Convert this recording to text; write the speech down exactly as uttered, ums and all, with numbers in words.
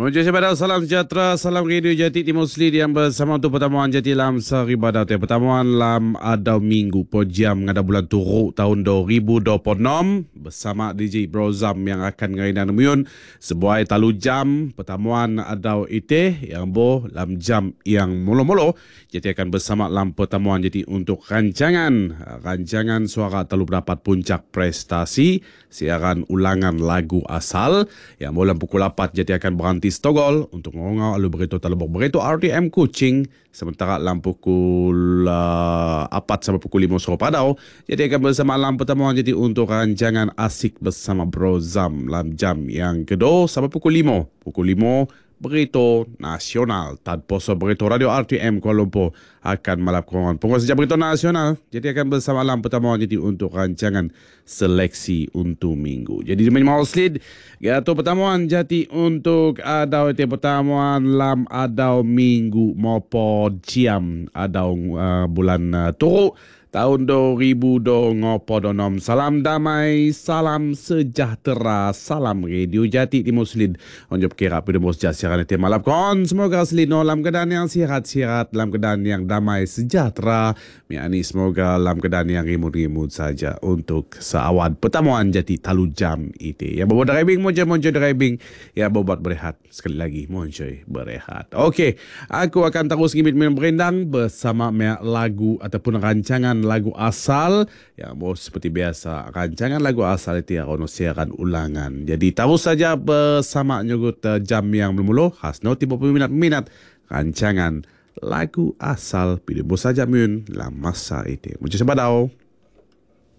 Mengucapkan pada salam sejahtera, salam radio Jati Timur Seli yang bersama untuk pertemuan Jati Lam Sehari Badat. Pertemuan Lam Adau Minggu Pojam ngada bulan Turuk tahun dua ribu dua puluh enam bersama D J Brozam yang akan ngainan muyun sebuah talu jam pertemuan Adau Ite yang bo lam jam yang molo-molo. Jadi akan bersama lam pertemuan jadi untuk rancangan rancangan suara talu berdapat puncak prestasi siaran ulangan lagu asal yang bulan pukul lapan jadi akan berhenti Stogol untuk ngongau alu berito talabok berito R T M Kuching sementara lam pukul uh, empat sampai pukul lima sore padau jadi akan bersama lam pertemuan jadi untuk rancangan asik bersama Brozam lam jam yang kedua sampai pukul lima pukul lima berito nasional tanpa berito radio R T M Kuala Lumpur akan melakukan penguasa sejak berito nasional jadi akan bersama lam pertemuan jadi untuk rancangan seleksi untuk minggu jadi di Minimal Slid yaitu pertemuan jadi untuk adau itu pertemuan lam adau minggu mopo jam adau uh, bulan uh, Turuk tahun dua ribu dua puluh enam. Salam damai, salam sejahtera, salam radio Jati Timur Selid. Onjop kira pada bos jasiran itu malam kon. Semoga selino dalam keadaan yang sihat-sihat, dalam keadaan yang damai, sejahtera. Miani semoga dalam keadaan yang rimut-rimut saja untuk seawal pertemuan Jati talu jam itu. Ya bawa driving, monjo-monjo driving. Ya bawa berehat. Sekali lagi, monjo berehat. Okey, aku akan terus ngimit minum berendang bersama lagu ataupun rancangan lagu asal yang bos seperti biasa rancangan lagu asal itu yang ono siaran ulangan jadi tahu saja bersama nyugut uh, jam yang bermula khas no tiba peminat-peminat rancangan lagu asal pilih bos saja mun la masa itu muncul sebadau.